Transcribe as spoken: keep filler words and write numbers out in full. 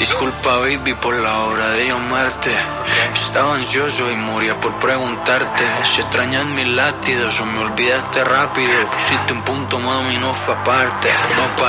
Disculpa, baby, por la hora de llamarte. Estaba ansioso y moría por preguntarte si extrañas mis latidos o me olvidaste rápido. Pusiste un punto, mami, no fue aparte. No